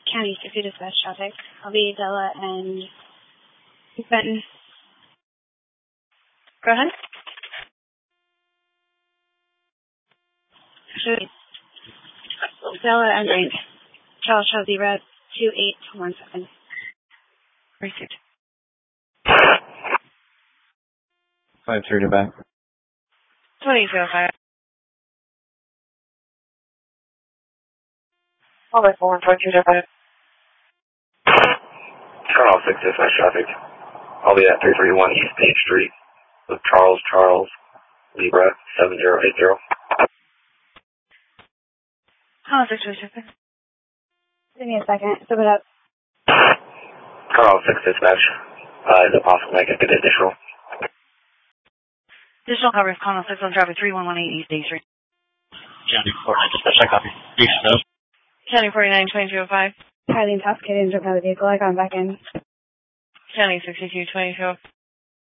County 60 dispatch traffic. I'll be Della and Benton. Go ahead. Della and Bank. Charles Zebra 2817. Received. 5-3 to back. 2005. All right, 4-1-5-2-5. Charles 6 dispatch traffic. I'll be at 331 East Page Street with Charles Libra 7080. Charles 6 dispatch. Give me a second. Sum it up. Charles 6 dispatch. Is it possible I can get additional? Additional coverage, Connell 6 on traffic 3118 East Day Street. County 49 dispatch, I copy. East Snow. County 49 2205. Highly intoxicated and drunk out of the vehicle. I got back in. County 62 2205.